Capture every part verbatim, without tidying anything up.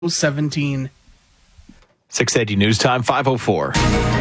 seventeen. six eighty News Time, five oh four.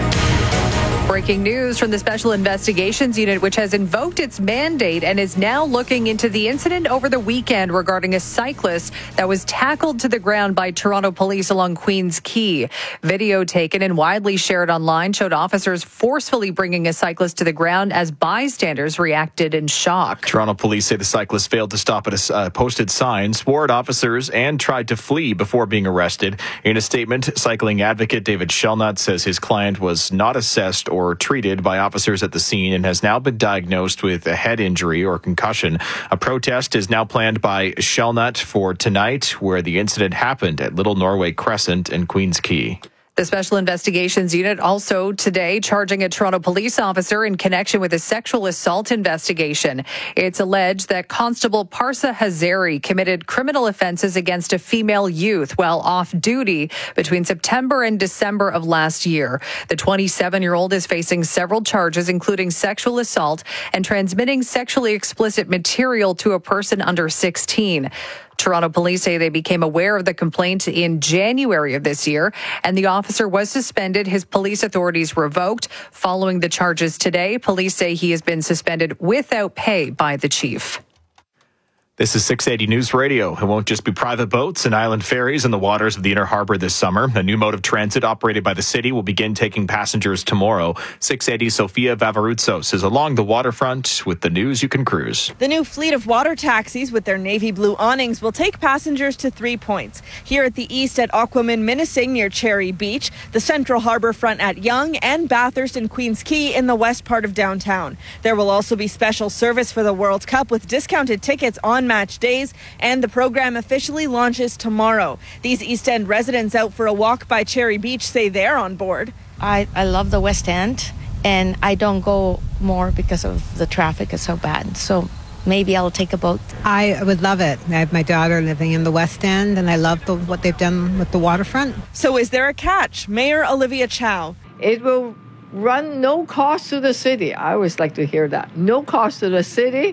Breaking news from the Special Investigations Unit, which has invoked its mandate and is now looking into the incident over the weekend regarding a cyclist that was tackled to the ground by Toronto police along Queens Quay. Video taken and widely shared online showed officers forcefully bringing a cyclist to the ground as bystanders reacted in shock. Toronto police say the cyclist failed to stop at a uh, posted sign, swore at officers, and tried to flee before being arrested. In a statement, cycling advocate David Shelnut says his client was not assessed or or treated by officers at the scene and has now been diagnosed with a head injury or concussion. A protest is now planned by Shelnut for tonight, where the incident happened at Little Norway Crescent in Queens Quay. The Special Investigations Unit also today charging a Toronto police officer in connection with a sexual assault investigation. It's alleged that Constable Parsa Hazari committed criminal offenses against a female youth while off duty between September and December of last year. The twenty-seven-year-old is facing several charges, including sexual assault and transmitting sexually explicit material to a person under sixteen. Toronto police say they became aware of the complaint in January of this year, and the officer was suspended, his police authorities revoked. Following the charges today, police say he has been suspended without pay by the chief. This is six eighty News Radio. It won't just be private boats and island ferries in the waters of the Inner Harbour this summer. A new mode of transit operated by the city will begin taking passengers tomorrow. six eighty Sofia Vavarutsos is along the waterfront with the news you can cruise. The new fleet of water taxis with their navy blue awnings will take passengers to three points. Here at the east at Aquaman Minising near Cherry Beach, the Central Harbour front at Yonge, and Bathurst and Queens Quay in the west part of downtown. There will also be special service for the World Cup with discounted tickets on match days, and the program officially launches tomorrow. These East End residents out for a walk by Cherry Beach say they're on board. I, I love the West End, and I don't go more because of the traffic is so bad. So maybe I'll take a boat. I would love it. I have my daughter living in the West End, and I love the, what they've done with the waterfront. So is there a catch? Mayor Olivia Chow. It will run no cost to the city. I always like to hear that. No cost to the city.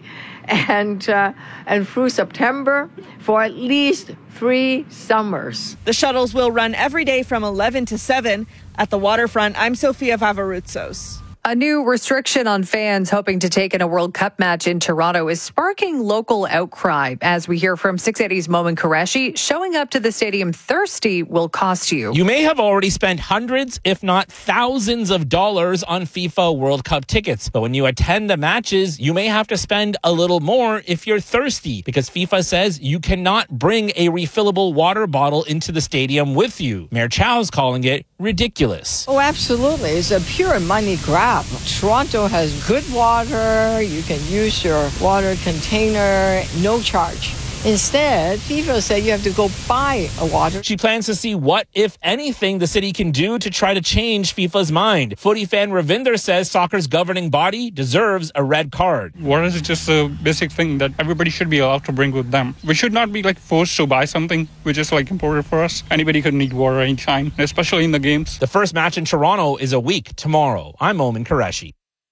And uh, and through September for at least three summers. The shuttles will run every day from eleven to seven. At the waterfront, I'm Sofia Vavarutsos. A new restriction on fans hoping to take in a World Cup match in Toronto is sparking local outcry. As we hear from six eighty's Momin Qureshi, showing up to the stadium thirsty will cost you. You may have already spent hundreds, if not thousands of dollars on FIFA World Cup tickets. But when you attend the matches, you may have to spend a little more if you're thirsty, because FIFA says you cannot bring a refillable water bottle into the stadium with you. Mayor Chow's calling it ridiculous. Oh, absolutely. It's a pure money grab. Toronto has good water. You can use your water container, no charge. Instead, FIFA said you have to go buy a water. She plans to see what, if anything, the city can do to try to change FIFA's mind. Footy fan Ravinder says soccer's governing body deserves a red card. Water is just a basic thing that everybody should be allowed to bring with them. We should not be like forced to buy something which is like important for us. Anybody could need water anytime, especially in the games. The first match in Toronto is a week tomorrow. I'm Momin Qureshi.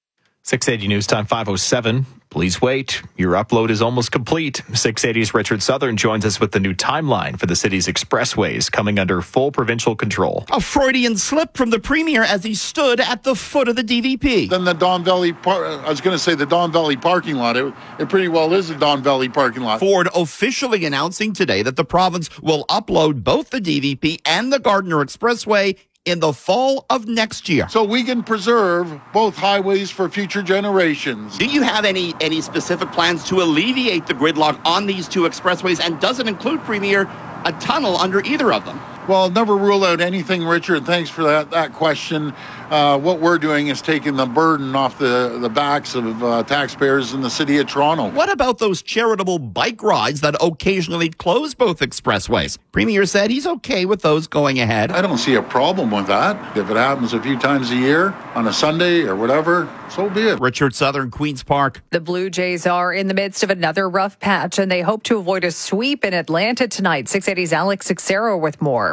six eighty News Time, five oh seven. Please wait. Your upload is almost complete. six eighty's Richard Southern joins us with the new timeline for the city's expressways coming under full provincial control. A Freudian slip from the premier as he stood at the foot of the D V P. Then the Don Valley, par- I was going to say the Don Valley parking lot. It, it pretty well is a Don Valley parking lot. Ford officially announcing today that the province will upload both the D V P and the Gardiner Expressway in the fall of next year. So we can preserve both highways for future generations. Do you have any any specific plans to alleviate the gridlock on these two expressways? And does it include, Premier, a tunnel under either of them? Well, never rule out anything, Richard. Thanks for that, that question. Uh, what we're doing is taking the burden off the, the backs of uh, taxpayers in the city of Toronto. What about those charitable bike rides that occasionally close both expressways? Premier said he's okay with those going ahead. I don't see a problem with that. If it happens a few times a year on a Sunday or whatever, so be it. Richard Southern, Queen's Park. The Blue Jays are in the midst of another rough patch, and they hope to avoid a sweep in Atlanta tonight. six eighty's Alex Sixero with more.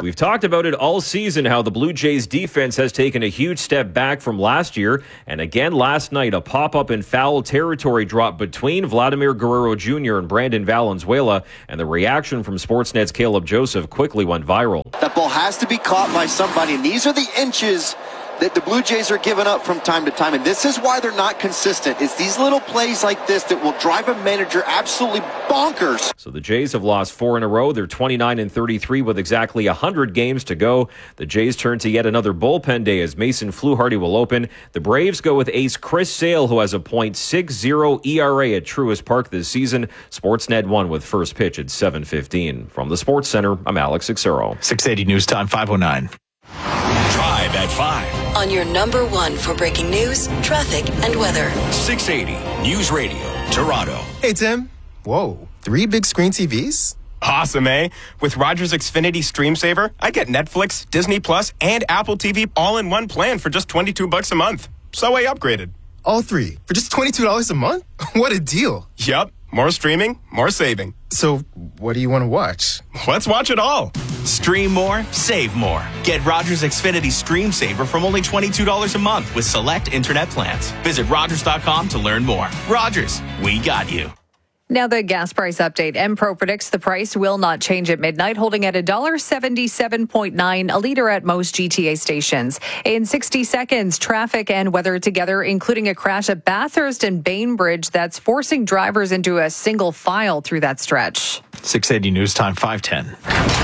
We've talked about it all season, how the Blue Jays defense has taken a huge step back from last year. And again last night, a pop-up in foul territory dropped between Vladimir Guerrero Junior and Brandon Valenzuela. And the reaction from Sportsnet's Caleb Joseph quickly went viral. That ball has to be caught by somebody. And these are the inches that the Blue Jays are giving up from time to time. And this is why they're not consistent. It's these little plays like this that will drive a manager absolutely bonkers. So the Jays have lost four in a row. They're twenty-nine and thirty-three with exactly one hundred games to go. The Jays turn to yet another bullpen day as Mason Fluharty will open. The Braves go with ace Chris Sale, who has a point six oh E R A at Truist Park this season. Sportsnet one with first pitch at seven fifteen. From the Sports Center, I'm Alex Xero. six eighty News Time, five oh nine. Drive at five. On your number one for breaking news, traffic, and weather. six eighty News Radio, Toronto. Hey, Tim. Whoa, three big screen T Vs? Awesome, eh? With Rogers Xfinity Stream Saver, I get Netflix, Disney Plus, and Apple T V all in one plan for just twenty-two bucks a month. So I upgraded. All three for just twenty-two dollars a month? What a deal. Yup. More streaming, more saving. So, what do you want to watch? Let's watch it all. Stream more, save more. Get Rogers Xfinity Stream Saver from only twenty-two dollars a month with select internet plans. Visit Rogers dot com to learn more. Rogers, we got you. Now the gas price update. Empro predicts the price will not change at midnight, holding at one dollar seventy-seven point nine a litre at most G T A stations. In sixty seconds, traffic and weather together, including a crash at Bathurst and Bainbridge that's forcing drivers into a single file through that stretch. six eighty News Time, five ten.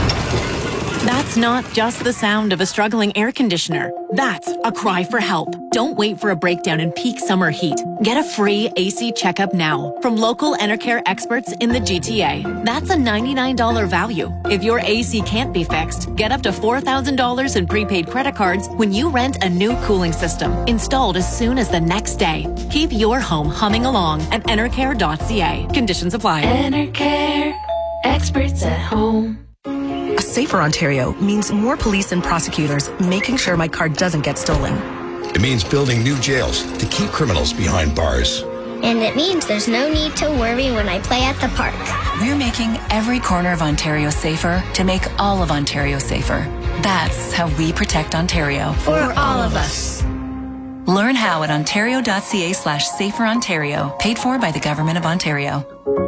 That's not just the sound of a struggling air conditioner. That's a cry for help. Don't wait for a breakdown in peak summer heat. Get a free A C checkup now from local Enercare experts in the G T A. That's a ninety-nine dollars value. If your A C can't be fixed, get up to four thousand dollars in prepaid credit cards when you rent a new cooling system, installed as soon as the next day. Keep your home humming along at enercare dot c a. Conditions apply. Enercare, experts at home. A safer Ontario means more police and prosecutors making sure my car doesn't get stolen. It means building new jails to keep criminals behind bars. And it means there's no need to worry when I play at the park. We're making every corner of Ontario safer to make all of Ontario safer. That's how we protect Ontario. For all of us. Learn how at ontario dot c a slash safer Ontario. Paid for by the Government of Ontario.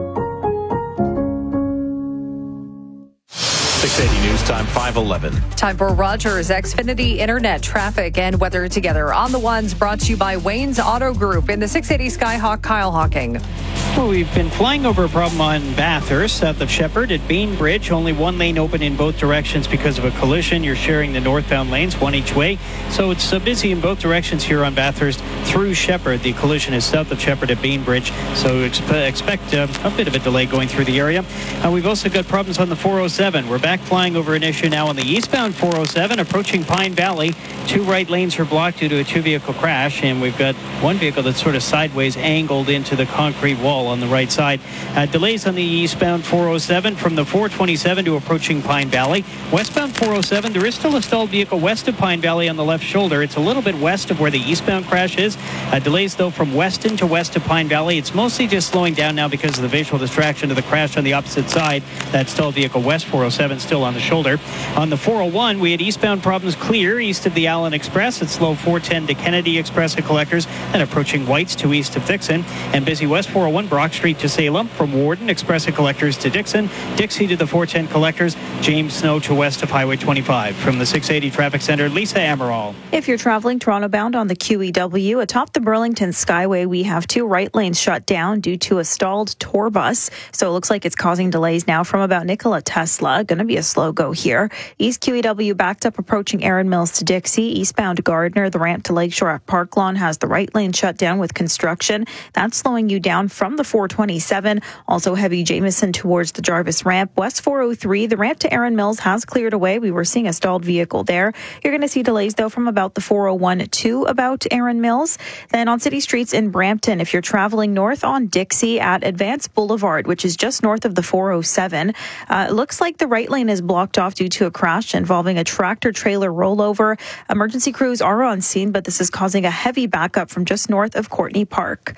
six eighty News Time, five eleven. Time for Rogers Xfinity Internet traffic and weather together. On the Ones, brought to you by Wayne's Auto Group in the six eighty Skyhawk. Kyle Hawking. Well, we've been flying over a problem on Bathurst, south of Shepherd at Bainbridge. Only one lane open in both directions because of a collision. You're sharing the northbound lanes, one each way. So it's uh, busy in both directions here on Bathurst through Shepherd. The collision is south of Shepherd at Bainbridge. So expe- expect uh, a bit of a delay going through the area. Uh, we've also got problems on the four oh seven. We're back flying over an issue now on the eastbound four oh seven, approaching Pine Valley. Two right lanes are blocked due to a two-vehicle crash, and we've got one vehicle that's sort of sideways angled into the concrete wall on the right side. Uh, delays on the eastbound four oh seven from the four twenty-seven to approaching Pine Valley. Westbound four oh seven, there is still a stalled vehicle west of Pine Valley on the left shoulder. It's a little bit west of where the eastbound crash is. Uh, delays, though, from Weston to west of Pine Valley. It's mostly just slowing down now because of the visual distraction to the crash on the opposite side. That stalled vehicle west four oh seven still on the shoulder. On the four oh one, we had eastbound problems clear east of the Allen Express. It's slow four ten to Kennedy Express at Collectors and approaching Whites to east of Dixon. And busy west four oh one, Brock Street to Salem, from Warden Express at Collectors to Dixon, Dixie to the four ten Collectors, James Snow to west of Highway twenty-five. From the six eighty Traffic Center, Lisa Amaral. If you're traveling Toronto bound on the Q E W, atop the Burlington Skyway, we have two right lanes shut down due to a stalled tour bus. So it looks like it's causing delays now from about Nikola Tesla. Going to be a slow go here. East Q E W backed up approaching Erin Mills to Dixie. Eastbound Gardner, the ramp to Lakeshore at Park Lawn has the right lane shut down with construction. That's slowing you down from the four twenty-seven. Also heavy Jameson towards the Jarvis ramp. West four oh three, the ramp to Erin Mills has cleared away. We were seeing a stalled vehicle there. You're going to see delays, though, from about the four oh one to about Erin Mills. Then on city streets in Brampton, if you're traveling north on Dixie at Advance Boulevard, which is just north of the four oh seven, uh, it looks like the right lane is blocked off due to a crash involving a tractor-trailer rollover. Emergency crews are on scene, but this is causing a heavy backup from just north of Courtney Park.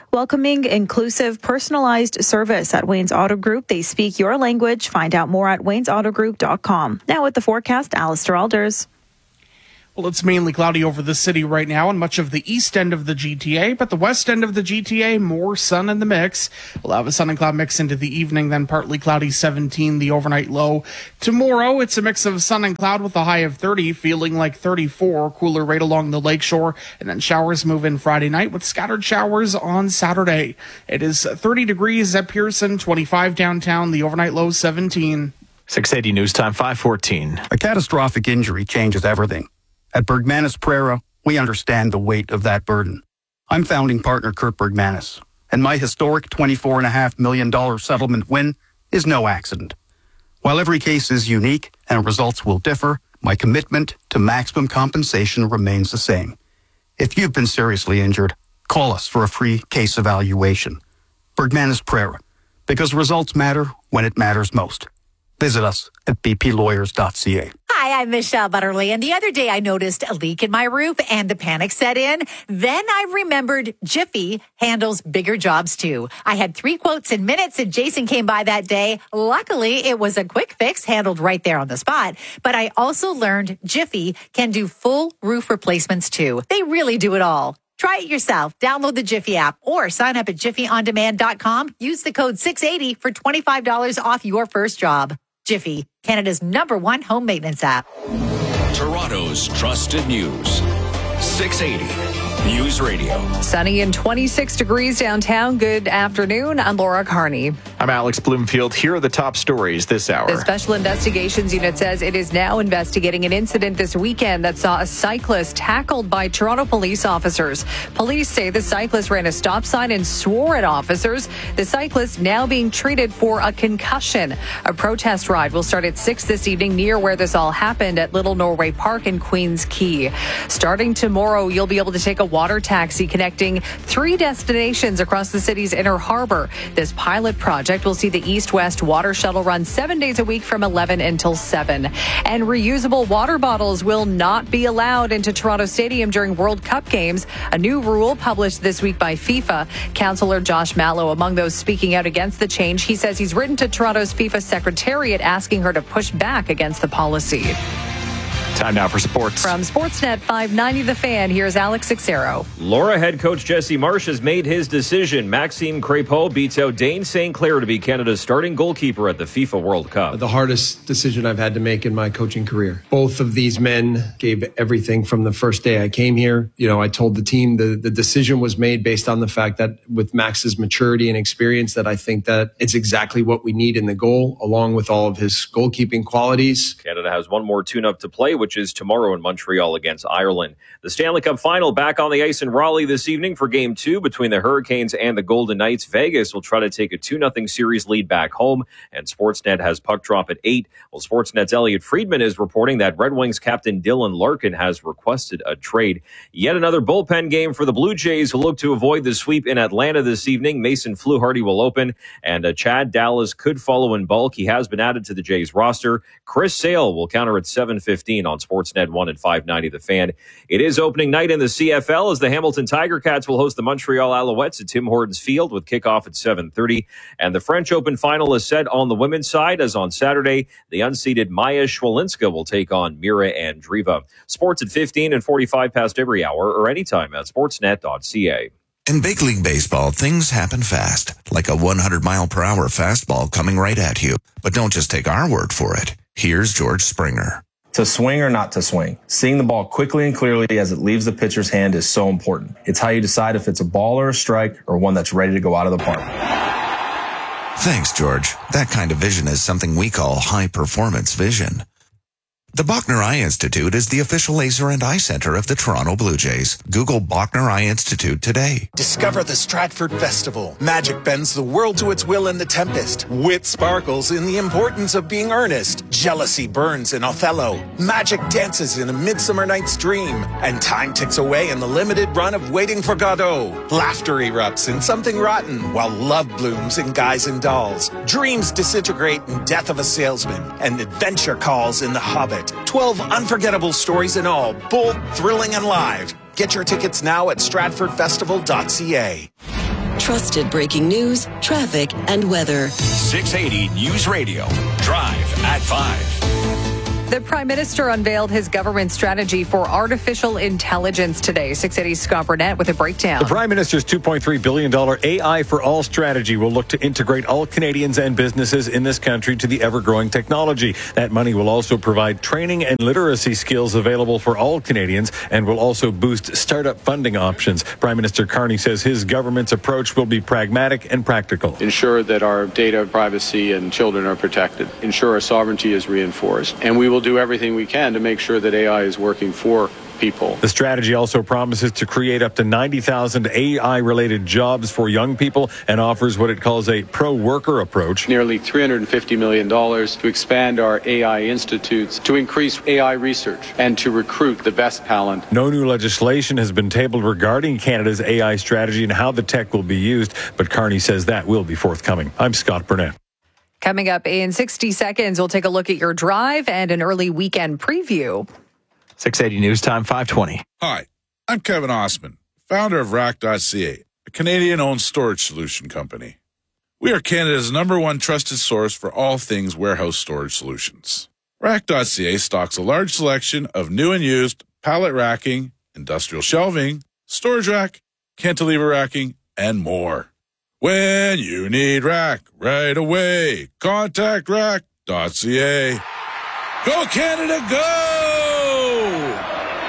Welcoming, inclusive, personalized service at Wayne's Auto Group. They speak your language. Find out more at waynes auto group dot com. Now with the forecast, Alistair Alders. Well, it's mainly cloudy over the city right now and much of the east end of the G T A, but the west end of the G T A, more sun in the mix. We'll have a sun and cloud mix into the evening, then partly cloudy, seventeen, the overnight low. Tomorrow, it's a mix of sun and cloud with a high of thirty, feeling like thirty-four, cooler right along the lakeshore, and then showers move in Friday night with scattered showers on Saturday. It is thirty degrees at Pearson, twenty-five downtown, the overnight low seventeen. six eighty News Time, five fourteen. A catastrophic injury changes everything. At Bergmanis Prera, we understand the weight of that burden. I'm founding partner Kurt Bergmanis, and my historic twenty-four point five million dollars settlement win is no accident. While every case is unique and results will differ, my commitment to maximum compensation remains the same. If you've been seriously injured, call us for a free case evaluation. Bergmanis Prera, because results matter when it matters most. Visit us at b p lawyers dot c a. Hi, I'm Michelle Butterly, and the other day I noticed a leak in my roof and the panic set in. Then I remembered Jiffy handles bigger jobs too. I had three quotes in minutes and Jason came by that day. Luckily, it was a quick fix handled right there on the spot. But I also learned Jiffy can do full roof replacements too. They really do it all. Try it yourself. Download the Jiffy app or sign up at jiffy on demand dot com. Use the code six eighty for twenty-five dollars off your first job. Jiffy, Canada's number one home maintenance app. Toronto's trusted news. six eighty News Radio. Sunny and twenty-six degrees downtown. Good afternoon. I'm Laura Carney. I'm Alex Bloomfield. Here are the top stories this hour. The Special Investigations Unit says it is now investigating an incident this weekend that saw a cyclist tackled by Toronto police officers. Police say the cyclist ran a stop sign and swore at officers. The cyclist now being treated for a concussion. A protest ride will start at six this evening near where this all happened at Little Norway Park in Queens Quay. Starting tomorrow, you'll be able to take a water taxi connecting three destinations across the city's inner harbor. This pilot project will see the east-west water shuttle run seven days a week from eleven until seven. And reusable water bottles will not be allowed into Toronto Stadium during World Cup games. A new rule published this week by FIFA. Councillor Josh Mallow among those speaking out against the change. He says he's written to Toronto's FIFA Secretariat asking her to push back against the policy. Time now for sports. From Sportsnet five ninety The Fan, here's Alex Sixero. Laura head coach Jesse Marsh has made his decision. Maxime Crépeau beats out Dane Saint Clair to be Canada's starting goalkeeper at the FIFA World Cup. The hardest decision I've had to make in my coaching career. Both of these men gave everything from the first day I came here. You know, I told the team the, the decision was made based on the fact that with Max's maturity and experience, that I think that it's exactly what we need in the goal, along with all of his goalkeeping qualities. Canada has one more tune-up to play, which is tomorrow in Montreal against Ireland. The Stanley Cup Final back on the ice in Raleigh this evening for Game two between the Hurricanes and the Golden Knights. Vegas will try to take a two nothing series lead back home, and Sportsnet has puck drop at eight. Well, Sportsnet's Elliot Friedman is reporting that Red Wings captain Dylan Larkin has requested a trade. Yet another bullpen game for the Blue Jays, who look to avoid the sweep in Atlanta this evening. Mason Fluharty will open, and uh, Chad Dallas could follow in bulk. He has been added to the Jays roster. Chris Sale will counter at seven fifteen on Sportsnet one and five ninety The Fan. It is opening night in the C F L as the Hamilton Tiger Cats will host the Montreal Alouettes at Tim Hortons Field with kickoff at seven thirty. And the French Open final is set on the women's side as on Saturday, the unseeded Maya Schwalinska will take on Mira Andreeva. Sports at fifteen and forty-five past every hour or anytime at sportsnet dot c a. In big league baseball, things happen fast, like a one hundred mile per hour fastball coming right at you. But don't just take our word for it. Here's George Springer. To swing or not to swing, seeing the ball quickly and clearly as it leaves the pitcher's hand is so important. It's how you decide if it's a ball or a strike or one that's ready to go out of the park. Thanks, George. That kind of vision is something we call high-performance vision. The Bachner Eye Institute is the official laser and eye center of the Toronto Blue Jays. Google Bachner Eye Institute today. Discover the Stratford Festival. Magic bends the world to its will in The Tempest. Wit sparkles in the importance of being earnest. Jealousy burns in Othello. Magic dances in A Midsummer Night's Dream. And time ticks away in the limited run of Waiting for Godot. Laughter erupts in Something Rotten, while love blooms in Guys and Dolls. Dreams disintegrate in Death of a Salesman. And adventure calls in The Hobbit. twelve unforgettable stories in all, bold, thrilling, and live. Get your tickets now at stratford festival dot c a. trusted breaking news, traffic, and weather. six eighty News Radio. Drive at five. The Prime Minister unveiled his government strategy for artificial intelligence today. six eighty Scott Burnett with a breakdown. The Prime Minister's two point three billion dollars A I for All strategy will look to integrate all Canadians and businesses in this country to the ever-growing technology. That money will also provide training and literacy skills available for all Canadians and will also boost startup funding options. Prime Minister Carney says his government's approach will be pragmatic and practical. Ensure that our data privacy and children are protected. Ensure our sovereignty is reinforced. And we will do everything we can to make sure that A I is working for people. The strategy also promises to create up to ninety thousand A I-related jobs for young people and offers what it calls a pro-worker approach. Nearly three hundred fifty million dollars to expand our A I institutes, to increase A I research, and to recruit the best talent. No new legislation has been tabled regarding Canada's A I strategy and how the tech will be used, but Carney says that will be forthcoming. I'm Scott Burnett. Coming up in sixty seconds, we'll take a look at your drive and an early weekend preview. six eighty News Time, five twenty. Hi, I'm Kevin Osman, founder of Rack dot C A, a Canadian-owned storage solution company. We are Canada's number one trusted source for all things warehouse storage solutions. Rack dot C A stocks a large selection of new and used pallet racking, industrial shelving, storage rack, cantilever racking, and more. When you need rack right away, contact Rack dot C A. Go Canada, go!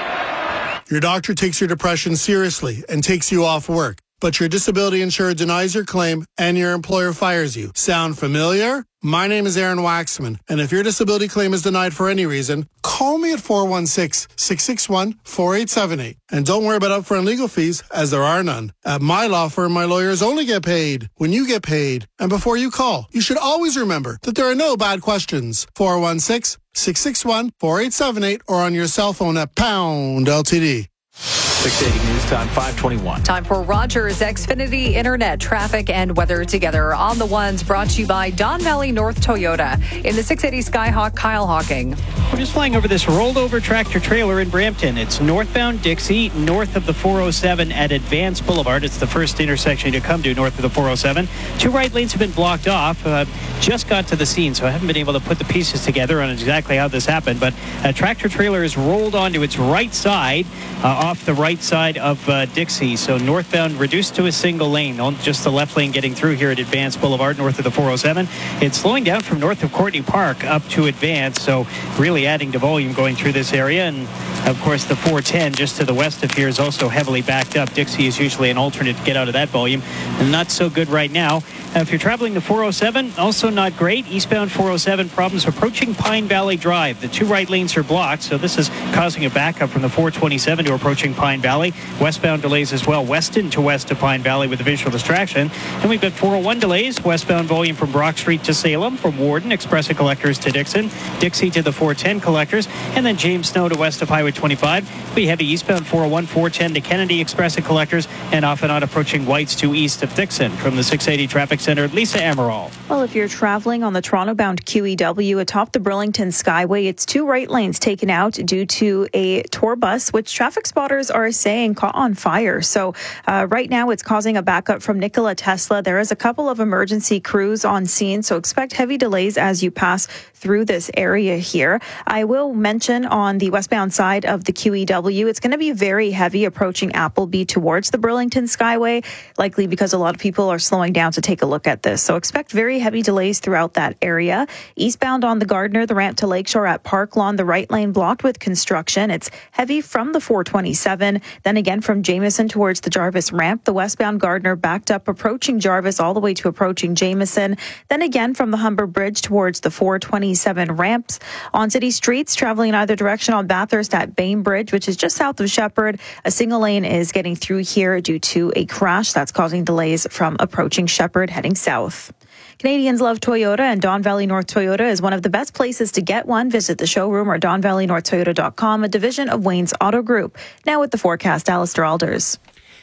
Your doctor takes your depression seriously and takes you off work, but your disability insurer denies your claim and your employer fires you. Sound familiar? My name is Aaron Waxman, and if your disability claim is denied for any reason, call me at four one six, six six one, four eight seven eight. And don't worry about upfront legal fees, as there are none. At my law firm, my lawyers only get paid when you get paid. And before you call, you should always remember that there are no bad questions. four one six, six six one, four eight seven eight or on your cell phone at pound L T D. six eighty News Time, five twenty-one. Time for Rogers Xfinity Internet traffic and weather together on the ones brought to you by Don Valley North Toyota. In the six eighty Skyhawk, Kyle Hawking. We're just flying over this rolled over tractor trailer in Brampton. It's northbound Dixie, north of the four oh seven at Advance Boulevard. It's the first intersection to come to north of the four oh seven. Two right lanes have been blocked off. Uh, just got to the scene, so I haven't been able to put the pieces together on exactly how this happened. But a tractor trailer is rolled onto its right side, uh, off the right side of uh, Dixie. So northbound reduced to a single lane, on just the left lane getting through here at Advance Boulevard north of the four oh seven. It's slowing down from north of Courtney Park up to Advance, so really adding to volume going through this area. And of course the four ten just to the west of here is also heavily backed up. Dixie is usually an alternate to get out of that volume, and not so good right now. Uh, if you're traveling the four oh seven, also not great. Eastbound four oh seven problems approaching Pine Valley Drive. The two right lanes are blocked, so this is causing a backup from the four twenty-seven to approaching Pine Valley. Westbound delays as well, Weston to west of Pine Valley with a visual distraction. And we've got four oh one delays, westbound volume from Brock Street to Salem, from Warden, Expressa collectors to Dixon, Dixie to the four ten collectors, and then James Snow to west of Highway twenty-five. We heavy eastbound four oh one, four ten to Kennedy, Expressa collectors, and off and on approaching Whites to east of Dixon. From the six eighty Traffic Center, Lisa Amaral. Well, if you're traveling on the Toronto-bound Q E W atop the Burlington Skyway, it's two right lanes taken out due to a tour bus, which traffic spotters are saying caught on fire. So uh, right now it's causing a backup from Nikola Tesla. There is a couple of emergency crews on scene, so expect heavy delays as you pass through this area here. I will mention on the westbound side of the Q E W, it's going to be very heavy approaching Appleby towards the Burlington Skyway, likely because a lot of people are slowing down to take a look at this. So expect very heavy delays throughout that area. Eastbound on the Gardner, the ramp to Lakeshore at Park Lawn, the right lane blocked with construction. It's heavy from the four twenty-seven. Then again from Jameson towards the Jarvis ramp, the westbound Gardner backed up approaching Jarvis all the way to approaching Jameson. Then again from the Humber Bridge towards the four twenty-seven ramps. On city streets, traveling in either direction on Bathurst at Bainbridge, which is just south of Shepherd, a single lane is getting through here due to a crash that's causing delays from approaching Shepherd heading south. Canadians love Toyota, and Don Valley North Toyota is one of the best places to get one. Visit the showroom or don valley north toyota dot com, a division of Wayne's Auto Group. Now with the forecast, Alistair Alders.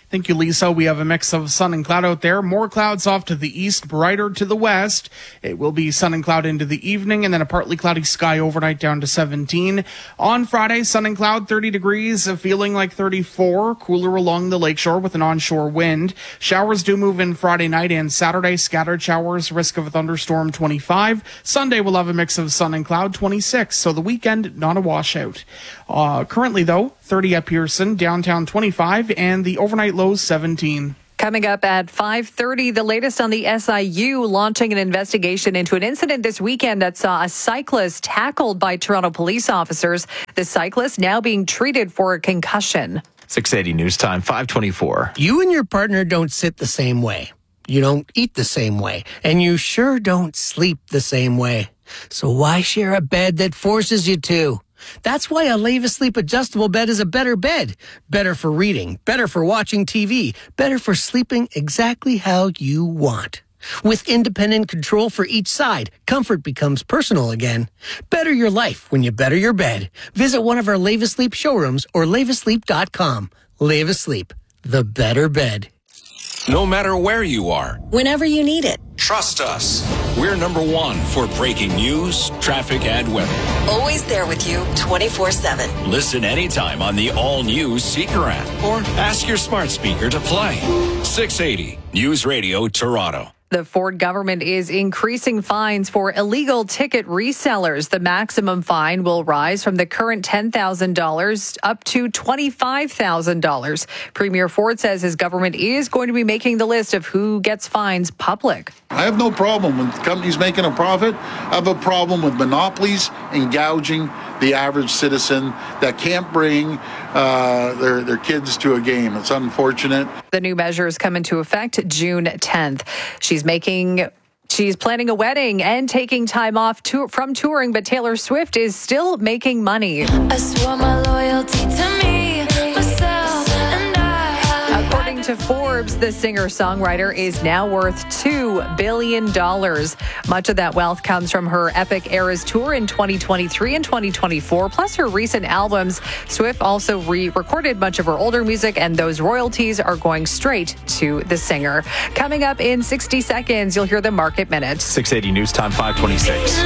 Thank you, Lisa. We have a mix of sun and cloud out there. More clouds off to the east, brighter to the west. It will be sun and cloud into the evening, and then a partly cloudy sky overnight down to seventeen. On Friday, sun and cloud, thirty degrees, feeling like thirty-four. Cooler along the lakeshore with an onshore wind. Showers do move in Friday night and Saturday. Scattered showers, risk of a thunderstorm, twenty-five. Sunday, we'll have a mix of sun and cloud, twenty-six. So the weekend, not a washout. Uh, currently, though, thirty at Pearson, downtown twenty-five, and the overnight lows seventeen. Coming up at five thirty, the latest on the S I U launching an investigation into an incident this weekend that saw a cyclist tackled by Toronto police officers. The cyclist now being treated for a concussion. six eighty News Time, five twenty-four. You and your partner don't sit the same way. You don't eat the same way. And you sure don't sleep the same way. So why share a bed that forces you to? That's why a Leva Sleep adjustable bed is a better bed. Better for reading, better for watching T V, better for sleeping exactly how you want. With independent control for each side, comfort becomes personal again. Better your life when you better your bed. Visit one of our Leva Sleep showrooms or leva sleep dot com. Leva Sleep, the better bed. No matter where you are, whenever you need it. Trust us. We're number one for breaking news, traffic, and weather. Always there with you twenty-four seven. Listen anytime on the all-new Seeker app or ask your smart speaker to play. six eighty News Radio Toronto. The Ford government is increasing fines for illegal ticket resellers. The maximum fine will rise from the current ten thousand dollars up to twenty-five thousand dollars. Premier Ford says his government is going to be making the list of who gets fines public. I have no problem with companies making a profit. I have a problem with monopolies and gouging the average citizen that can't bring uh, their, their kids to a game. It's unfortunate. The new measures come into effect June tenth. She's making... She's planning a wedding and taking time off to, from touring, but Taylor Swift is still making money. I swore my loyalty to me, myself, and I. According to Forbes, the singer-songwriter is now worth two billion dollars. Much of that wealth comes from her Epic Eras tour in twenty twenty-three and twenty twenty-four, plus her recent albums. Swift also re-recorded much of her older music, and those royalties are going straight to the singer. Coming up in sixty seconds, you'll hear the Market Minute. six eighty News Time, five twenty-six.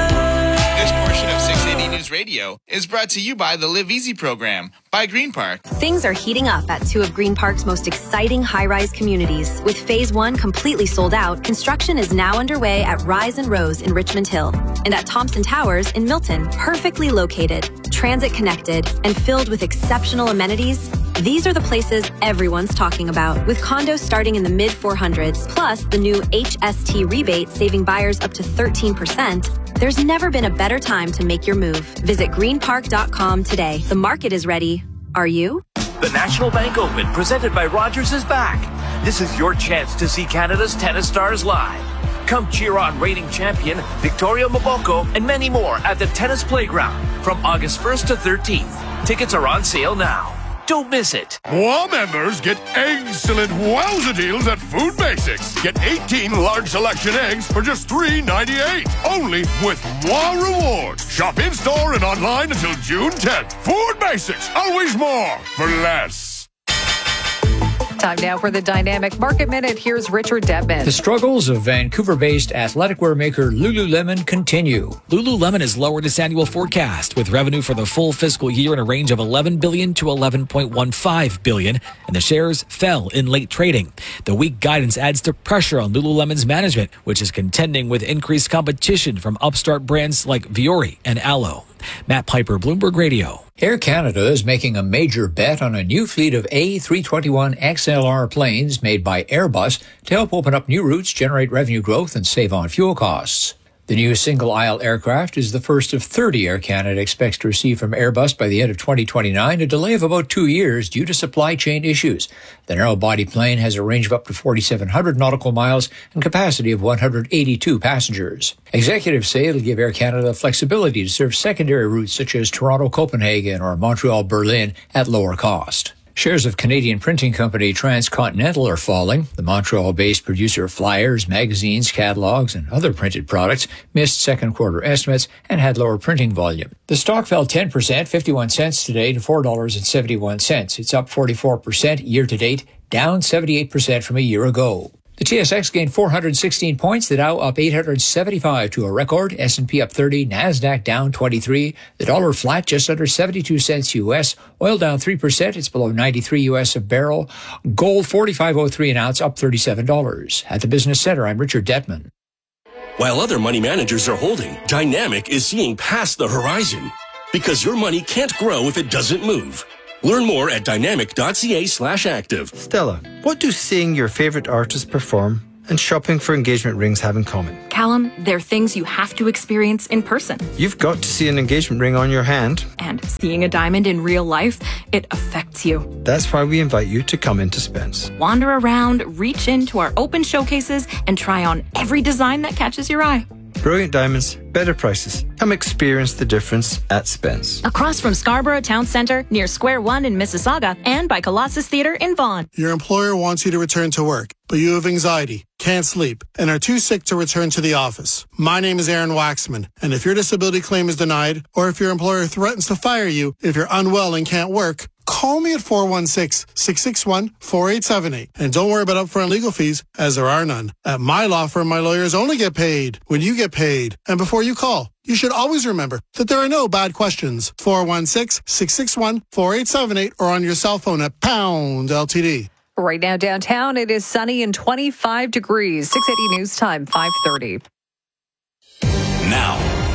This portion of six eighty News Radio is brought to you by the Live Easy program by Green Park. Things are heating up at two of Green Park's most exciting high-rise communities. With phase one completely sold out, construction is now underway at Rise and Rose in Richmond Hill and at Thompson Towers in Milton. Perfectly located, transit connected, and filled with exceptional amenities, these are the places everyone's talking about. With condos starting in the mid four hundreds, plus the new H S T rebate saving buyers up to thirteen percent, there's never been a better time to make your move. Visit green park dot com today. The market is ready. Are you? The National Bank Open, presented by Rogers, is back. This is your chance to see Canada's tennis stars live. Come cheer on reigning champion Victoria Mboko and many more at the Tennis Playground from August first to thirteenth. Tickets are on sale now. Don't miss it. More members get excellent wowza deals at Food Basics. Get eighteen large selection eggs for just three ninety-eight. Only with Moi Rewards. Shop in-store and online until June tenth. Food Basics. Always more for less. Time now for the Dynamic Market Minute. Here's Richard Debman. The struggles of Vancouver-based athletic wear maker Lululemon continue. Lululemon has lowered its annual forecast, with revenue for the full fiscal year in a range of eleven billion dollars to eleven point one five billion dollars, and the shares fell in late trading. The weak guidance adds to pressure on Lululemon's management, which is contending with increased competition from upstart brands like Vuori and Alo. Matt Piper, Bloomberg Radio. Air Canada is making a major bet on a new fleet of A three twenty-one X L R planes made by Airbus to help open up new routes, generate revenue growth, and save on fuel costs. The new single-aisle aircraft is the first of thirty Air Canada expects to receive from Airbus by the end of twenty twenty-nine, a delay of about two years due to supply chain issues. The narrow-body plane has a range of up to forty-seven hundred nautical miles and capacity of one hundred eighty-two passengers. Executives say it'll give Air Canada flexibility to serve secondary routes such as Toronto-Copenhagen or Montreal-Berlin at lower cost. Shares of Canadian printing company Transcontinental are falling. The Montreal-based producer of flyers, magazines, catalogs, and other printed products missed second quarter estimates and had lower printing volume. The stock fell ten percent, fifty-one cents today to four dollars and seventy-one cents. It's up forty-four percent year to date, down seventy-eight percent from a year ago. The T S X gained four hundred sixteen points, the Dow up eight hundred seventy-five to a record, S and P up thirty, NASDAQ down twenty-three, the dollar flat just under seventy-two cents U S, oil down three percent, it's below ninety-three U S a barrel, gold forty-five oh three an ounce, up thirty-seven dollars. At the Business Center, I'm Richard Detman. While other money managers are holding, Dynamic is seeing past the horizon. Because your money can't grow if it doesn't move. Learn more at dynamic.ca slash active. Stella, what do seeing your favorite artist perform and shopping for engagement rings have in common? Callum, they're things you have to experience in person. You've got to see an engagement ring on your hand. And seeing a diamond in real life, it affects you. That's why we invite you to come into Spence. Wander around, reach into our open showcases, and try on every design that catches your eye. Brilliant diamonds, better prices. Come experience the difference at Spence. Across from Scarborough Town Centre, near Square One in Mississauga, and by Colossus Theatre in Vaughan. Your employer wants you to return to work, but you have anxiety, can't sleep, and are too sick to return to the office. My name is Aaron Waxman, and if your disability claim is denied, or if your employer threatens to fire you if you're unwell and can't work, call me at four one six, six six one, four eight seven eight. And don't worry about upfront legal fees, as there are none. At my law firm, my lawyers only get paid when you get paid. And before you call, you should always remember that there are no bad questions. four one six, six six one, four eight seven eight or on your cell phone at pound L T D. Right now downtown, it is sunny and twenty-five degrees. six eighty News Time, five thirty. Now,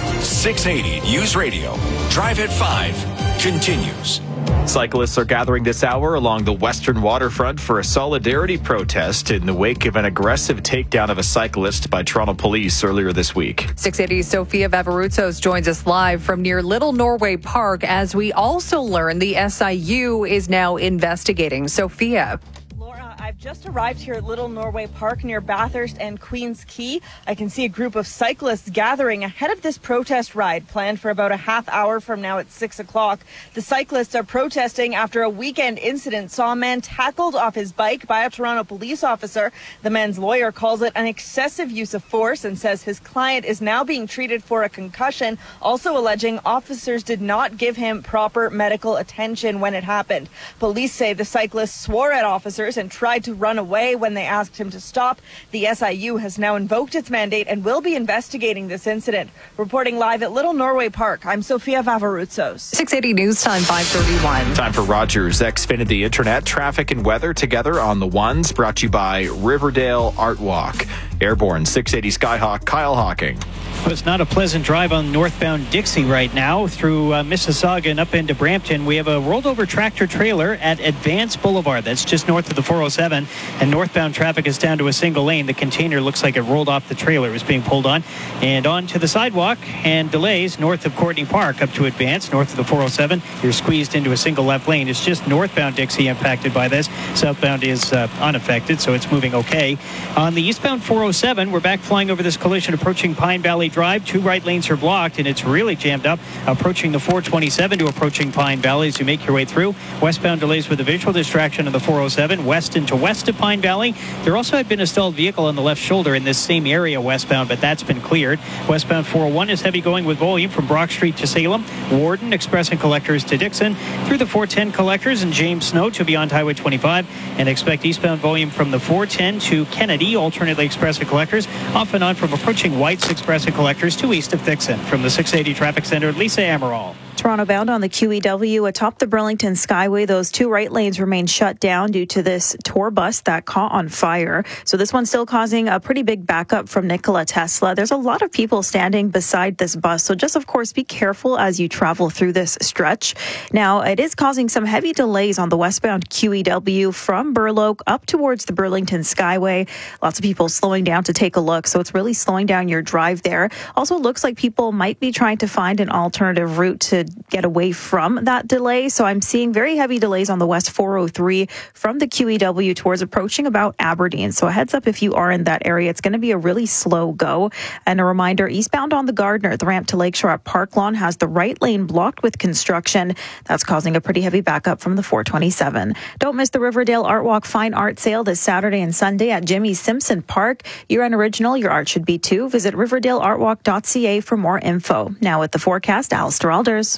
six eighty News Radio, Drive at five, continues. Cyclists are gathering this hour along the western waterfront for a solidarity protest in the wake of an aggressive takedown of a cyclist by Toronto police earlier this week. six eighty Sophia Vavarutsos joins us live from near Little Norway Park as we also learn the S I U is now investigating. Sophia. I've just arrived here at Little Norway Park near Bathurst and Queen's Quay. I can see a group of cyclists gathering ahead of this protest ride planned for about a half hour from now at six o'clock. The cyclists are protesting after a weekend incident saw a man tackled off his bike by a Toronto police officer. The man's lawyer calls it an excessive use of force and says his client is now being treated for a concussion, also alleging officers did not give him proper medical attention when it happened. Police say the cyclist swore at officers and tried to run away when they asked him to stop. The S I U has now invoked its mandate and will be investigating this incident. Reporting live at Little Norway Park, I'm Sophia Vavarutsos. six eighty News Time, five thirty-one. Time for Rogers Xfinity Internet, traffic and weather together on the ones, brought to you by Riverdale Art Walk. Airborne six eighty Skyhawk, Kyle Hawking. Well, it's not a pleasant drive on northbound Dixie right now through uh, Mississauga and up into Brampton. We have a rolled over tractor trailer at Advance Boulevard. That's just north of the four oh seven. And northbound traffic is down to a single lane. The container looks like it rolled off the trailer. It was being pulled on and onto the sidewalk, and delays north of Courtney Park up to Advance, north of the four oh seven. You're squeezed into a single left lane. It's just northbound Dixie impacted by this. Southbound is uh, unaffected, so it's moving okay. On the eastbound four oh seven, we're back flying over this collision approaching Pine Valley Drive. Two right lanes are blocked, and it's really jammed up approaching the four twenty-seven to approaching Pine Valley as you make your way through. Westbound delays with a visual distraction on the four oh seven, west into west of Pine Valley. There also had been a stalled vehicle on the left shoulder in this same area westbound, but that's been cleared. Westbound four oh one is heavy going with volume from Brock Street to Salem, Warden, Express and Collectors to Dixon, through the four ten Collectors and James Snow to beyond Highway twenty-five, and expect eastbound volume from the four ten to Kennedy, alternately Express and Collectors, off and on from approaching White's Express and Collectors to east of Dixon. From the six eighty Traffic Center, Lisa Amaral. Toronto bound on the Q E W atop the Burlington Skyway. Those two right lanes remain shut down due to this tour bus that caught on fire. So this one's still causing a pretty big backup from Nikola Tesla. There's a lot of people standing beside this bus. So just, of course, be careful as you travel through this stretch. Now, it is causing some heavy delays on the westbound Q E W from Burloak up towards the Burlington Skyway. Lots of people slowing down to take a look. So it's really slowing down your drive there. Also looks like people might be trying to find an alternative route to get away from that delay. So I'm seeing very heavy delays on the West four oh three from the Q E W towards approaching about Aberdeen. So a heads up if you are in that area. It's going to be a really slow go. And a reminder, eastbound on the Gardner, the ramp to Lakeshore at Park Lawn has the right lane blocked with construction. That's causing a pretty heavy backup from the four twenty-seven. Don't miss the Riverdale Art Walk Fine Art Sale this Saturday and Sunday at Jimmy Simpson Park. You're an original, your art should be too. Visit riverdale art walk dot c a for more info. Now with the forecast, Alistair Alders.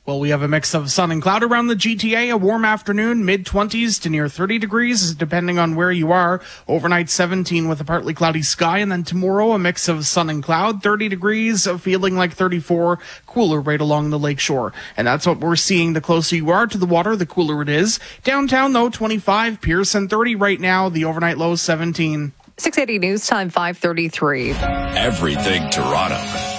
Well, we have a mix of sun and cloud around the G T A, a warm afternoon, mid-twenties to near thirty degrees, depending on where you are. Overnight seventeen with a partly cloudy sky, and then tomorrow a mix of sun and cloud, thirty degrees, feeling like thirty-four, cooler right along the lakeshore. And that's what we're seeing. The closer you are to the water, the cooler it is. Downtown, though, twenty-five, Pearson thirty right now, the overnight low seventeen. six eighty News Time, five thirty-three. Everything Toronto.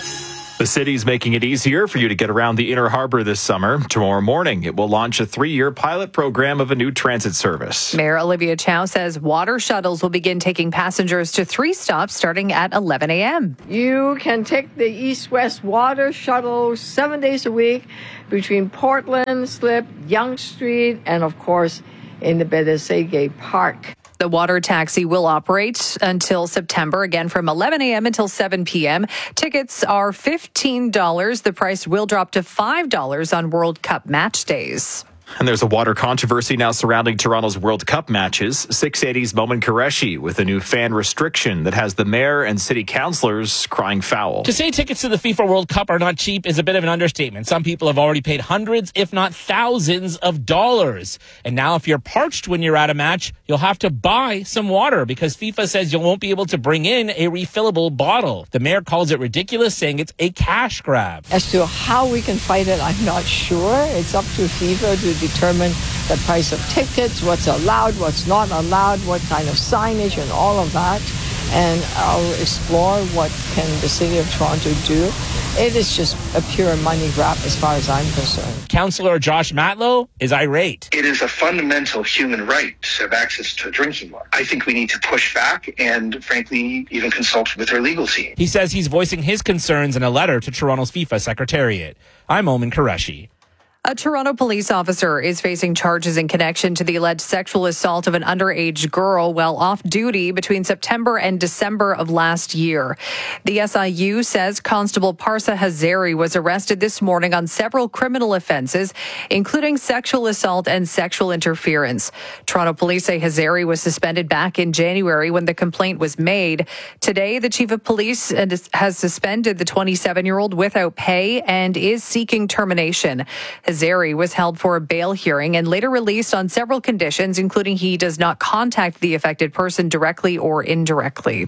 The city's making it easier for you to get around the Inner Harbor this summer. Tomorrow morning, it will launch a three-year pilot program of a new transit service. Mayor Olivia Chow says water shuttles will begin taking passengers to three stops starting at eleven a.m. You can take the East-West Water Shuttle seven days a week between Portland, Slip, Yonge Street, and, of course, in the Bettesege Park. The water taxi will operate until September, again from eleven a.m. until seven p.m. Tickets are fifteen dollars. The price will drop to five dollars on World Cup match days. And there's a water controversy now surrounding Toronto's World Cup matches. six eighty's Momin Qureshi with a new fan restriction that has the mayor and city councillors crying foul. To say tickets to the FIFA World Cup are not cheap is a bit of an understatement. Some people have already paid hundreds, if not thousands of dollars. And now if you're parched when you're at a match, you'll have to buy some water because FIFA says you won't be able to bring in a refillable bottle. The mayor calls it ridiculous, saying it's a cash grab. As to how we can fight it, I'm not sure. It's up to FIFA to determine the price of tickets, what's allowed, what's not allowed, what kind of signage and all of that. And I'll explore what can the city of Toronto do. It is just a pure money grab as far as I'm concerned. Councillor Josh Matlow is irate. It is a fundamental human right to have access to drinking water. I think we need to push back and, frankly, even consult with our legal team. He says he's voicing his concerns in a letter to Toronto's FIFA Secretariat. I'm Momin Qureshi. A Toronto police officer is facing charges in connection to the alleged sexual assault of an underage girl while off duty between September and December of last year. The S I U says Constable Parsa Hazari was arrested this morning on several criminal offences, including sexual assault and sexual interference. Toronto police say Hazari was suspended back in January when the complaint was made. Today, the chief of police has suspended the twenty-seven-year-old without pay and is seeking termination. Hazari was held for a bail hearing and later released on several conditions, including he does not contact the affected person directly or indirectly.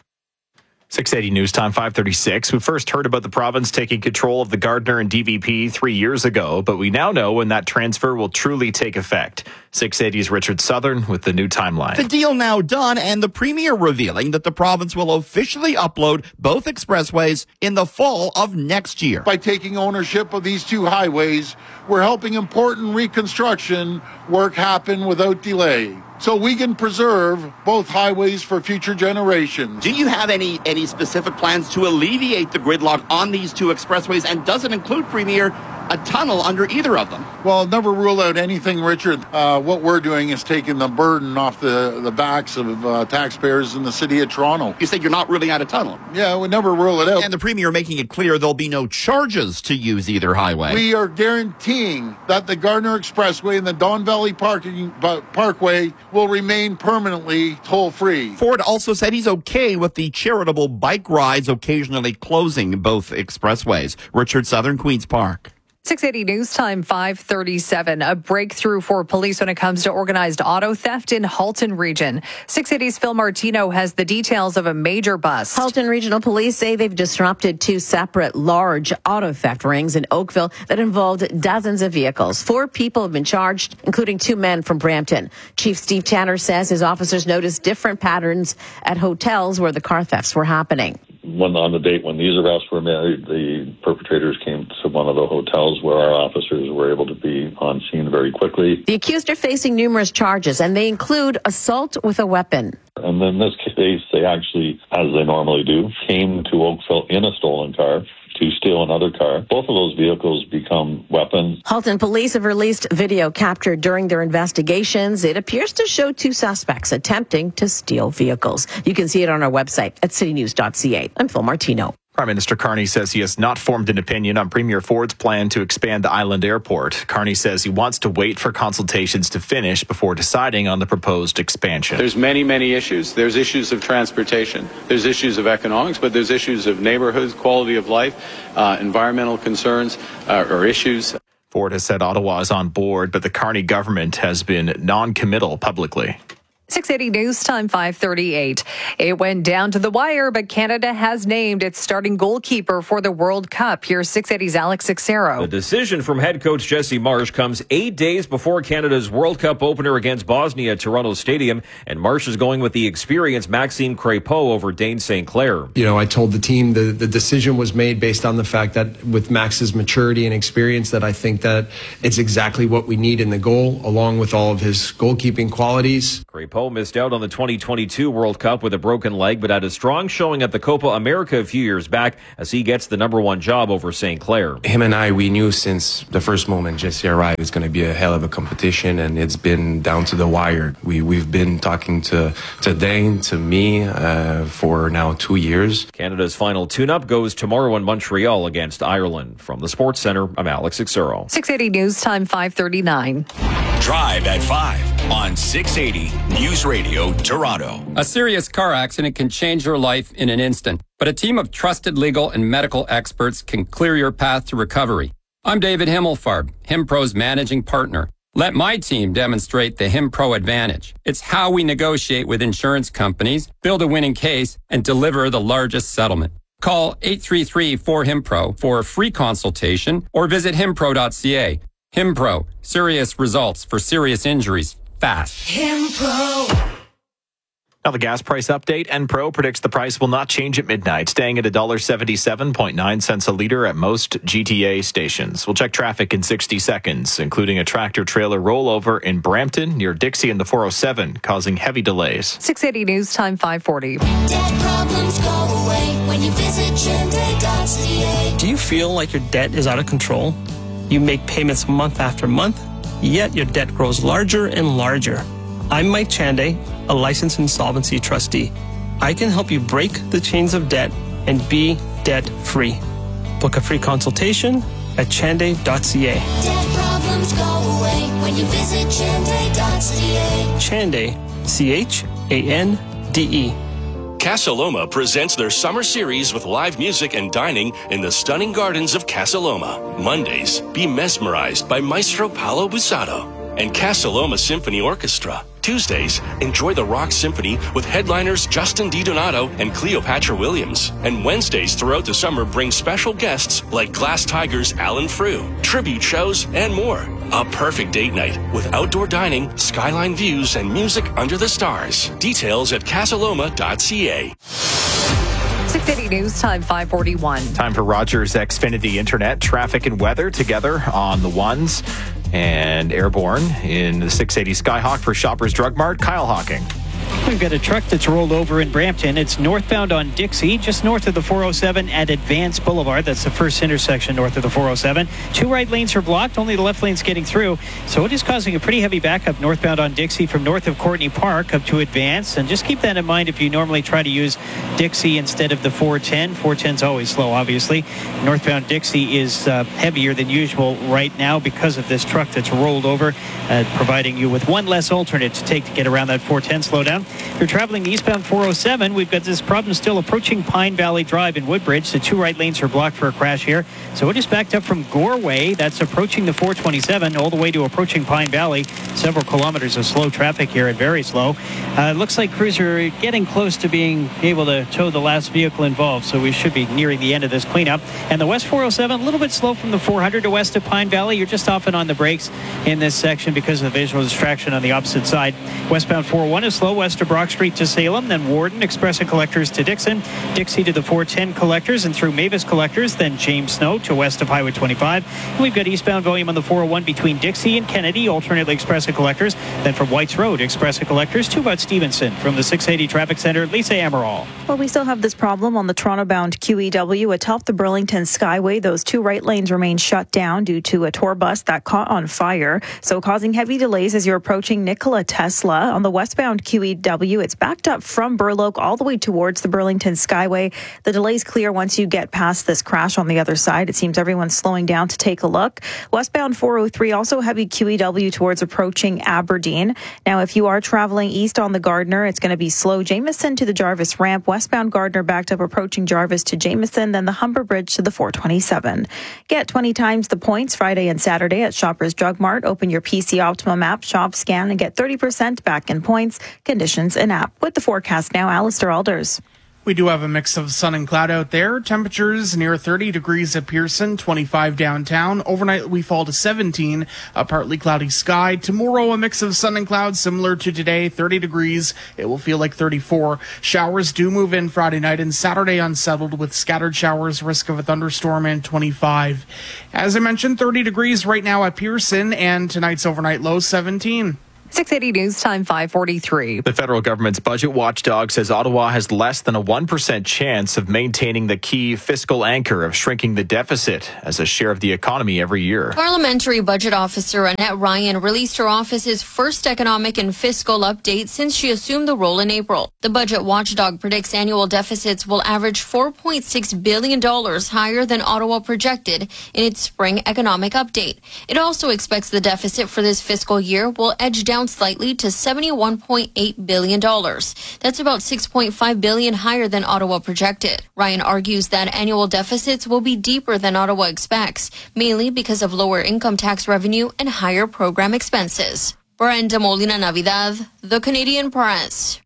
six eighty News Time, five thirty-six. We first heard about the province taking control of the Gardiner and D V P three years ago, but we now know when that transfer will truly take effect. six eighty's Richard Southern with the new timeline. The deal now done, and the Premier revealing that the province will officially upload both expressways in the fall of next year. By taking ownership of these two highways, we're helping important reconstruction work happen without delay, so we can preserve both highways for future generations. Do you have any any specific plans to alleviate the gridlock on these two expressways, and does it include, Premier, a tunnel under either of them? Well, never rule out anything, Richard. Uh, what we're doing is taking the burden off the, the backs of uh, taxpayers in the city of Toronto. You said you're not ruling out a tunnel. Yeah, we never rule it out. And the Premier making it clear there'll be no charges to use either highway. We are guaranteeing that the Gardiner Expressway and the Don Valley Parking, uh, Parkway will remain permanently toll-free. Ford also said he's okay with the charitable bike rides occasionally closing both expressways. Richard Southern, Queen's Park. six eighty News Time, five thirty-seven. A breakthrough for police when it comes to organized auto theft in Halton Region. six eighty's Phil Martino has the details of a major bust. Halton Regional Police say they've disrupted two separate large auto theft rings in Oakville that involved dozens of vehicles. Four people have been charged, including two men from Brampton. Chief Steve Tanner says his officers noticed different patterns at hotels where the car thefts were happening. When on the date when these arrests were made, the perpetrators came to one of the hotels where our officers were able to be on scene very quickly. The accused are facing numerous charges, and they include assault with a weapon. And in this case, they actually, as they normally do, came to Oakville in a stolen car to steal another car. Both of those vehicles become weapons. Halton police have released video captured during their investigations. It appears to show two suspects attempting to steal vehicles. You can see it on our website at city news dot c a. I'm Phil Martino. Prime Minister Carney says he has not formed an opinion on Premier Ford's plan to expand the Island Airport. Carney says he wants to wait for consultations to finish before deciding on the proposed expansion. There's many, many issues. There's issues of transportation. There's issues of economics, but there's issues of neighborhoods, quality of life, uh, environmental concerns, uh, or issues. Ford has said Ottawa is on board, but the Carney government has been non-committal publicly. six eighty News Time, five thirty-eight. It went down to the wire, but Canada has named its starting goalkeeper for the World Cup. Here's six eighty's Alex Cixero. The decision from head coach Jesse Marsh comes eight days before Canada's World Cup opener against Bosnia at Toronto Stadium, and Marsh is going with the experienced Maxime Crépeau over Dane Saint Clair. You know, I told the team the, the decision was made based on the fact that with Max's maturity and experience, that I think that it's exactly what we need in the goal, along with all of his goalkeeping qualities. Crépeau missed out on the twenty twenty-two World Cup with a broken leg, but had a strong showing at the Copa America a few years back as he gets the number one job over Saint Clair. Him and I, we knew since the first moment Jesse arrived it's going to be a hell of a competition, and it's been down to the wire. We, we've been talking to, to Dane, to me, uh, for now two years. Canada's final tune-up goes tomorrow in Montreal against Ireland. From the Sports Centre, I'm Alex Cixero. six eighty News Time, five thirty-nine. Drive at five on six eighty News Radio Toronto. A serious car accident can change your life in an instant, but a team of trusted legal and medical experts can clear your path to recovery. I'm David Himmelfarb, HimPro's managing partner. Let my team demonstrate the HimPro advantage. It's how we negotiate with insurance companies, build a winning case, and deliver the largest settlement. Call eight three three, four, HIMPRO for a free consultation or visit himpro dot c a. HimPro, serious results for serious injuries, fast. HimPro. Now the gas price update. Enpro predicts the price will not change at midnight, staying at one dollar seventy-seven point nine cents a litre at most G T A stations. We'll check traffic in sixty seconds, including a tractor-trailer rollover in Brampton near Dixie and the four oh seven, causing heavy delays. six eighty News Time, five forty. Debt problems go away when you visit chende dot c a. Do you feel like your debt is out of control? You make payments month after month, yet your debt grows larger and larger. I'm Mike Chande, a licensed insolvency trustee. I can help you break the chains of debt and be debt-free. Book a free consultation at chande dot c a. Debt problems go away when you visit chende dot c a. Chande, C H A N D E. Casa Loma presents their summer series with live music and dining in the stunning gardens of Casa Loma. Mondays, be mesmerized by Maestro Paolo Busato and Casa Loma Symphony Orchestra. Tuesdays, enjoy the Rock Symphony with headliners Justin DiDonato and Cleopatra Williams. And Wednesdays throughout the summer bring special guests like Glass Tigers Alan Frew, tribute shows, and more. A perfect date night with outdoor dining, skyline views, and music under the stars. Details at casaloma dot c a. six eighty News Time, five forty-one. Time for Rogers Xfinity Internet, traffic and weather together on the ones. And airborne in the six eighty Skyhawk for Shoppers Drug Mart, Kyle Hawking. We've got a truck that's rolled over in Brampton. It's northbound on Dixie, just north of the four oh seven at Advance Boulevard. That's the first intersection north of the four oh seven. Two right lanes are blocked, only the left lane's getting through. So it is causing a pretty heavy backup northbound on Dixie from north of Courtney Park up to Advance. And just keep that in mind if you normally try to use Dixie instead of the four ten. four ten's always slow, obviously. Northbound Dixie is uh, heavier than usual right now because of this truck that's rolled over, uh, providing you with one less alternate to take to get around that four ten slowdown. If you're traveling eastbound four oh seven, we've got this problem still approaching Pine Valley Drive in Woodbridge. The two right lanes are blocked for a crash here. So it is backed up from Goreway. That's approaching the four twenty-seven all the way to approaching Pine Valley. Several kilometers of slow traffic here and very slow. Uh, it looks like crews are getting close to being able to tow the last vehicle involved. So we should be nearing the end of this cleanup. And the west four oh seven, a little bit slow from the four hundred to west of Pine Valley. You're just off and on the brakes in this section because of the visual distraction on the opposite side. Westbound four oh one is slow west of Brock Street to Salem, then Warden, Express and Collectors to Dixon, Dixie to the four ten Collectors and through Mavis Collectors, then James Snow to west of Highway twenty-five. And we've got eastbound volume on the four oh one between Dixie and Kennedy, alternately Express and Collectors, then from Whites Road, Express and Collectors to about Stevenson. From the six eighty Traffic Center, Lisa Amaral. Well, we still have this problem on the Toronto-bound Q E W atop the Burlington Skyway. Those two right lanes remain shut down due to a tour bus that caught on fire, so causing heavy delays as you're approaching Nikola Tesla. On the westbound Q E W W. It's backed up from Burloak all the way towards the Burlington Skyway. The delay's clear once you get past this crash on the other side. It seems everyone's slowing down to take a look. Westbound four oh three, also heavy Q E W towards approaching Aberdeen. Now, if you are traveling east on the Gardner, it's going to be slow. Jameson to the Jarvis ramp. Westbound Gardner backed up approaching Jarvis to Jameson, then the Humber Bridge to the four twenty-seven. Get twenty times the points Friday and Saturday at Shoppers Drug Mart. Open your P C Optimum app, shop, scan, and get thirty percent back in points. Conditions in app. With the forecast now, Alistair Alders. We do have a mix of sun and cloud out there. Temperatures near thirty degrees at Pearson, twenty-five downtown. Overnight we fall to seventeen. A partly cloudy sky. Tomorrow a mix of sun and clouds similar to today, thirty degrees. It will feel like thirty-four. Showers do move in Friday night and Saturday unsettled with scattered showers, risk of a thunderstorm, and twenty-five. As I mentioned, thirty degrees right now at Pearson, and tonight's overnight low seventeen. six eighty News Time, five forty-three. The federal government's budget watchdog says Ottawa has less than a one percent chance of maintaining the key fiscal anchor of shrinking the deficit as a share of the economy every year. Parliamentary Budget Officer Annette Ryan released her office's first economic and fiscal update since she assumed the role in April. The budget watchdog predicts annual deficits will average four point six billion dollars higher than Ottawa projected in its spring economic update. It also expects the deficit for this fiscal year will edge down slightly to seventy-one point eight billion dollars. That's about six point five billion dollars higher than Ottawa projected. Ryan argues that annual deficits will be deeper than Ottawa expects, mainly because of lower income tax revenue and higher program expenses. Brenda Molina Navidad, The Canadian Press.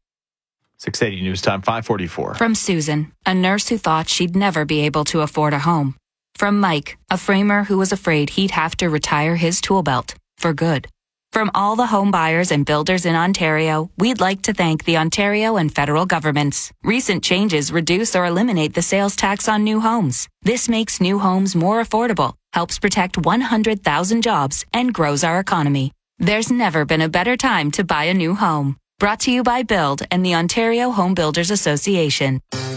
six eighty News Time, five forty-four. From Susan, a nurse who thought she'd never be able to afford a home. From Mike, a framer who was afraid he'd have to retire his tool belt for good. From all the home buyers and builders in Ontario, we'd like to thank the Ontario and federal governments. Recent changes reduce or eliminate the sales tax on new homes. This makes new homes more affordable, helps protect one hundred thousand jobs, and grows our economy. There's never been a better time to buy a new home. Brought to you by Build and the Ontario Home Builders Association.